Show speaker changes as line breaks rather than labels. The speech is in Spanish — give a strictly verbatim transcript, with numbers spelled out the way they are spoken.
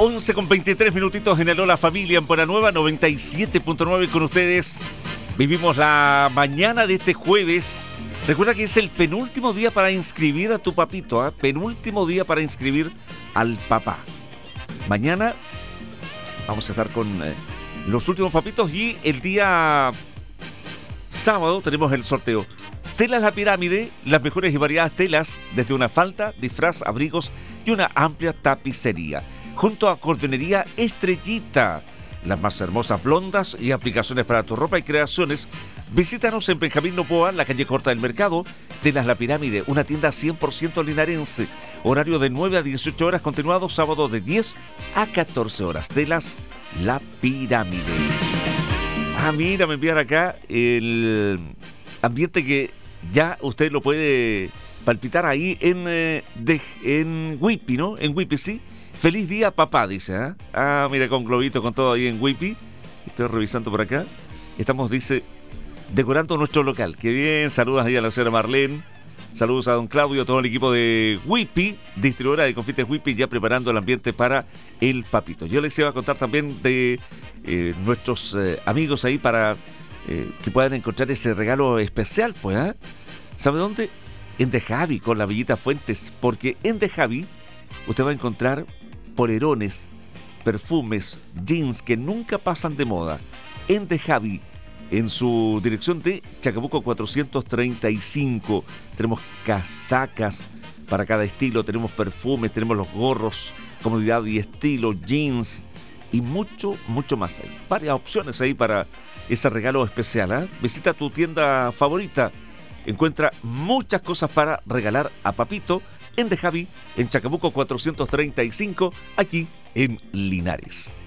once con veintitrés minutitos en el Hola Familia en Buena Nueva noventa y siete punto nueve con ustedes. Vivimos la mañana de este jueves. Recuerda que es el penúltimo día para inscribir a tu papito, ¿eh? Penúltimo día para inscribir al papá. Mañana vamos a estar con eh, los últimos papitos y el día sábado tenemos el sorteo. Telas La Pirámide, las mejores y variadas telas, desde una falda, disfraz, abrigos y una amplia tapicería. Junto a Cordonería Estrellita, las más hermosas blondas y aplicaciones para tu ropa y creaciones. Visítanos en Benjamín Noboa, la calle Corta del Mercado. Telas La Pirámide, una tienda cien por ciento linarense. Horario de nueve a dieciocho horas, continuado sábado de diez a catorce horas. Telas La Pirámide. Ah, mira, me envían acá el ambiente que ya usted lo puede palpitar ahí en, eh, de, en Whippy, ¿no? En Whippy, sí. Feliz día, papá, dice. ¿eh? Ah, mira, con globito, con todo ahí en Whippy. Estoy revisando por acá. Estamos, dice, decorando nuestro local. Qué bien, saludos ahí a la señora Marlene. Saludos a don Claudio, a todo el equipo de Whippy, distribuidora de confites Whippy, ya preparando el ambiente para el papito. Yo les iba a contar también de eh, nuestros eh, amigos ahí para eh, que puedan encontrar ese regalo especial, pues, ¿eh? ¿Sabe dónde? En The Javi, con la Villita Fuentes, porque en The Javi usted va a encontrar polerones, perfumes, jeans que nunca pasan de moda. En The Javi, en su dirección de Chacabuco cuatrocientos treinta y cinco. Tenemos casacas para cada estilo, tenemos perfumes, tenemos los gorros, comodidad y estilo, jeans y mucho, mucho más. Hay varias opciones ahí para ese regalo especial, ¿eh? Visita tu tienda favorita. Encuentra muchas cosas para regalar a papito en The Javi, en Chacabuco cuatrocientos treinta y cinco, aquí en Linares.